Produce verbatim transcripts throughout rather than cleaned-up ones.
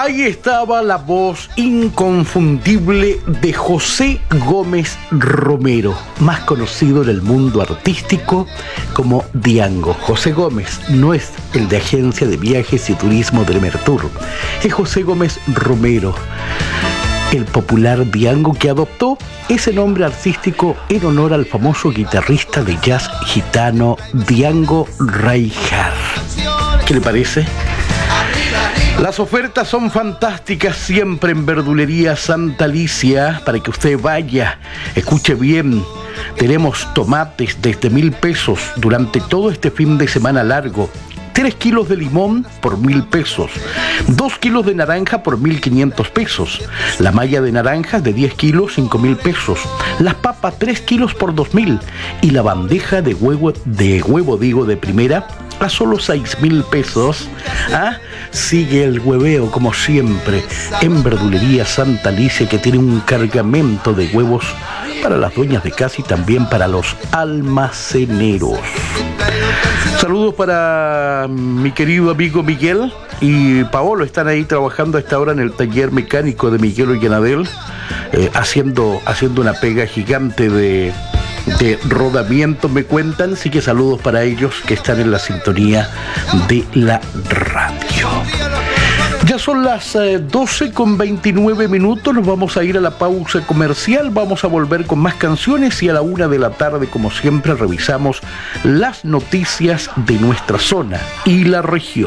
Ahí estaba la voz inconfundible de José Gómez Romero, más conocido en el mundo artístico como Diango. José Gómez no es el de Agencia de Viajes y Turismo de Mertur, es José Gómez Romero, el popular Diango, que adoptó ese nombre artístico en honor al famoso guitarrista de jazz gitano Diango Reinhardt. ¿Qué le parece? Las ofertas son fantásticas siempre en Verdulería Santa Alicia, para que usted vaya, escuche bien. Tenemos tomates desde mil pesos durante todo este fin de semana largo. Tres kilos de limón por mil pesos. Dos kilos de naranja por mil quinientos pesos. La malla de naranjas de diez kilos, cinco mil pesos. Las papas, tres kilos por dos mil. Y la bandeja de huevo, de huevo digo, de primera, a solo seis mil pesos. ¿Ah? Sigue el hueveo como siempre en Verdulería Santa Alicia, que tiene un cargamento de huevos para las dueñas de casa y también para los almaceneros. Saludos para mi querido amigo Miguel y Paolo, están ahí trabajando a esta hora en el taller mecánico de Miguel Ollanadel, eh, haciendo, haciendo una pega gigante de, de rodamiento, me cuentan, así que saludos para ellos que están en la sintonía de la radio. Ya son las eh, doce con veintinueve minutos, nos vamos a ir a la pausa comercial, vamos a volver con más canciones y a la una de la tarde, como siempre, revisamos las noticias de nuestra zona y la región.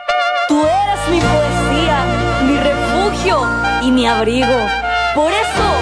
Tú eres mi poesía, mi refugio y mi abrigo, por eso